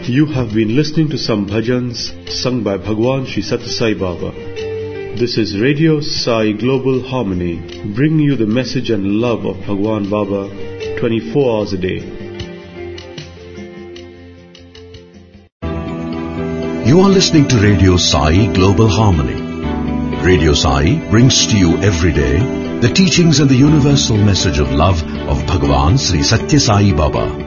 You have been listening to some bhajans sung by Bhagwan Sri Sathya Sai Baba. This is Radio Sai Global Harmony, bringing you the message and love of Bhagwan Baba 24 hours a day. You are listening to Radio Sai Global Harmony. Radio Sai brings to you every day the teachings and the universal message of love of Bhagwan Sri Sathya Sai Baba.